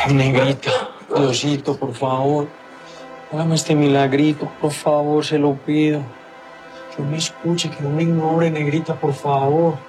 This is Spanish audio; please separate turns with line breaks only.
Negrita, Diosito, por favor, hágame este milagrito, por favor, se lo pido. Que no me escuche, que no me ignore, negrita, por favor.